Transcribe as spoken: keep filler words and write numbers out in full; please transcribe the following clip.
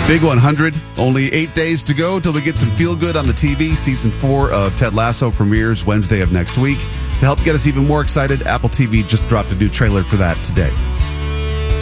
Big one hundred. Only eight days to go till we get some feel good on the T V. Season four of Ted Lasso premieres Wednesday of next week. To help get us even more excited, Apple T V just dropped a new trailer for that today.